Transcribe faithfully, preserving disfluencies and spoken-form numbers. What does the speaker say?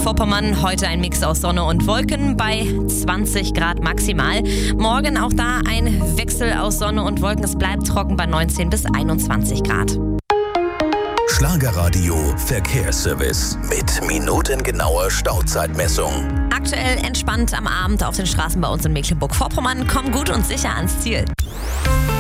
Mecklenburg-Vorpommern. Heute ein Mix aus Sonne und Wolken bei zwanzig Grad maximal. Morgen auch da ein Wechsel aus Sonne und Wolken. Es bleibt trocken bei neunzehn bis einundzwanzig Grad. Schlagerradio Verkehrsservice mit minutengenauer Stauzeitmessung. Aktuell entspannt am Abend auf den Straßen bei uns in Mecklenburg-Vorpommern. Komm gut und sicher ans Ziel.